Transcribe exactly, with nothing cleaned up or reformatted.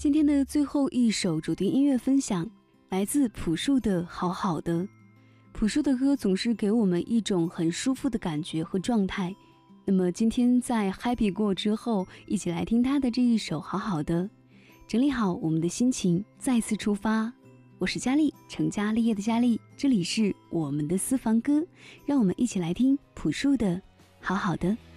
今天的最后一首主题音乐分享来自朴树的《好好的》。朴树的歌总是给我们一种很舒服的感觉和状态，那么今天在 happy 过之后，一起来听他的这一首《好好的》，整理好我们的心情，再次出发。我是佳丽，成家立业的佳丽，这里是我们的私房歌，让我们一起来听朴树的《好好的》。